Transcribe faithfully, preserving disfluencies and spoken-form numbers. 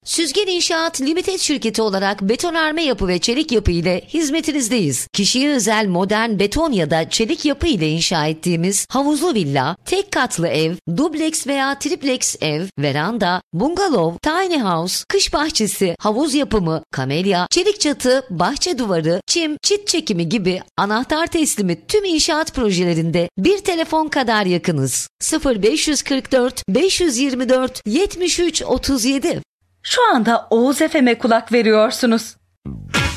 Süzgen İnşaat Limited şirketi olarak betonarme yapı ve çelik yapı ile hizmetinizdeyiz. Kişiye özel modern beton ya da çelik yapı ile inşa ettiğimiz havuzlu villa, tek katlı ev, dubleks veya tripleks ev, veranda, bungalov, tiny house, kış bahçesi, havuz yapımı, kamelya, çelik çatı, bahçe duvarı, çim, çit çekimi gibi anahtar teslimi tüm inşaat projelerinde bir telefon kadar yakınız. sıfır beş kırk dört beş yirmi dört yetmiş üç otuz yedi. Şu anda Oğuz F M'e kulak veriyorsunuz.